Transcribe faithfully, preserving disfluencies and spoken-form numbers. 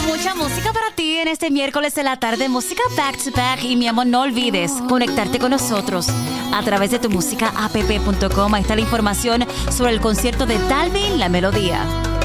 Mucha música para ti en este miércoles de la tarde, música back to back. Y mi amor, no olvides conectarte con nosotros a través de tu música app punto com. Ahí está la información sobre el concierto de Dalvin La Melodía.